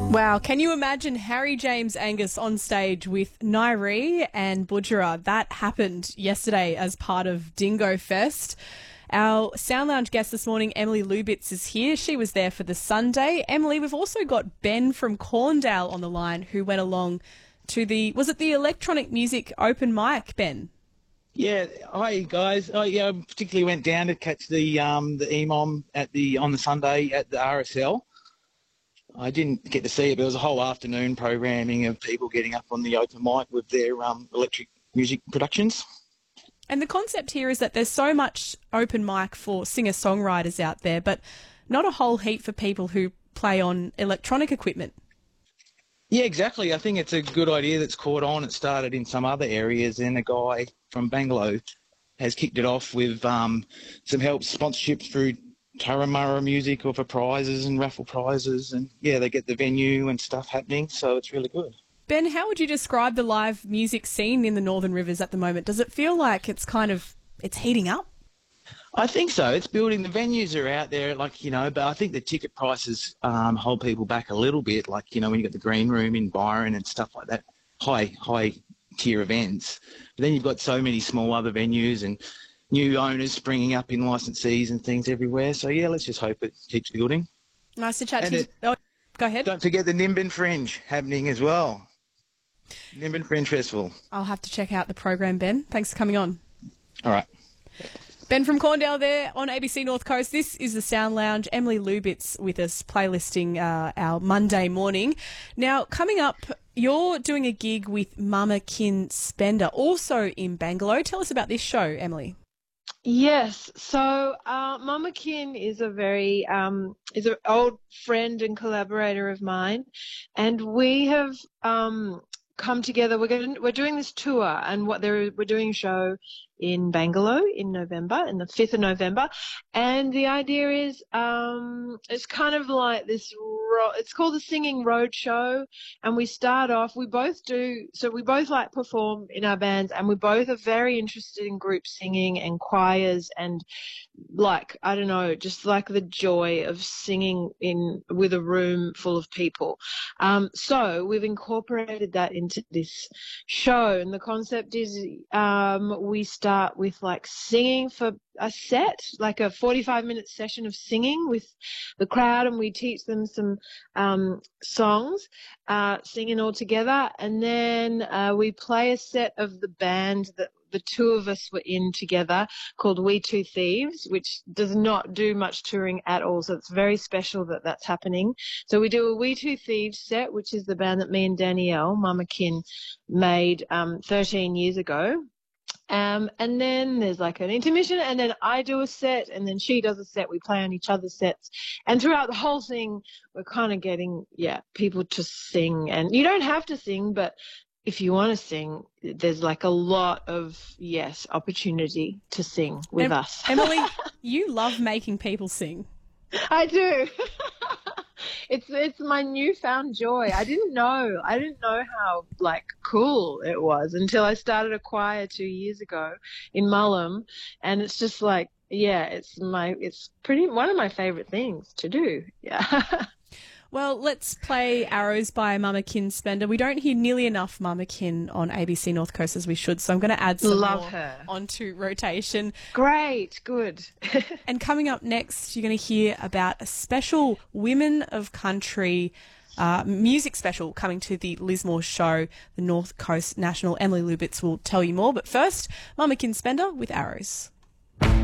Wow, can you imagine Harry James Angus on stage with Nairi and Budjerah? That happened yesterday as part of Dingo Fest. Our Sound Lounge guest this morning, Emily Lubitz, is here. She was there for the Sunday. Emily, we've also got Ben from Corndale on the line who went along to was it the electronic music open mic, Ben? Yeah, hi guys. I particularly went down to catch the EMOM on the Sunday at the RSL. I didn't get to see it, but it was a whole afternoon programming of people getting up on the open mic with their electric music productions. And the concept here is that there's so much open mic for singer-songwriters out there, but not a whole heap for people who play on electronic equipment. Yeah, exactly. I think it's a good idea that's caught on. It started in some other areas, and a guy from Bangalore has kicked it off with some help sponsorships through Turramurra Music or for prizes and raffle prizes, and yeah, they get the venue and stuff happening, so it's really good. Ben, how would you describe the live music scene in the Northern Rivers at the moment? Does it feel like it's heating up? I think so. It's building. The venues are out there, but I think the ticket prices hold people back a little bit, when you got the Green Room in Byron and stuff like that, high tier events. But then you've got so many small other venues and new owners springing up in licensees and things everywhere. So, yeah, let's just hope it keeps building. Nice to chat to you. Oh, go ahead. Don't forget the Nimbin Fringe happening as well. Nimbin Fringe Festival. I'll have to check out the program, Ben. Thanks for coming on. All right. Ben from Corndale there on ABC North Coast. This is the Sound Lounge. Emily Lubitz with us playlisting our Monday morning. Now, coming up, you're doing a gig with Mama Kin Spender, also in Bangalore. Tell us about this show, Emily. Yes, so Mama Kin is a very is an old friend and collaborator of mine, and we have come together. We're doing this tour, and we're doing a show in Bangalore in November, in the 5th of November, and the idea is it's kind of like this. It's called the Singing Road Show, and we start off. We both like perform in our bands, and we both are very interested in group singing and choirs and just like the joy of singing with a room full of people. So we've incorporated that into this show, and the concept is we start with singing for a set, like a 45-minute session of singing with the crowd, and we teach them some songs, singing all together, and then we play a set of the band that the two of us were in together called We Two Thieves, which does not do much touring at all, so it's very special that that's happening. So we do a We Two Thieves set, which is the band that me and Danielle, Mama Kin, made 13 years ago. And then there's an intermission, and then I do a set, and then she does a set. We play on each other's sets. And throughout the whole thing, we're kind of getting, people to sing. And you don't have to sing, but if you want to sing, there's a lot of, opportunity to sing with us. Emily, you love making people sing. I do. It's my newfound joy. I didn't know how cool it was until I started a choir 2 years ago in Mullum, and it's just it's pretty one of my favorite things to do. Yeah. Well, let's play Arrows by Mama Kin Spender. We don't hear nearly enough Mama Kin on ABC North Coast as we should, so I'm going to add some more onto rotation. Great, good. And coming up next, you're going to hear about a special Women of Country music special coming to the Lismore show, the North Coast National. Emily Lubitz will tell you more, but first, Mama Kin Spender with Arrows.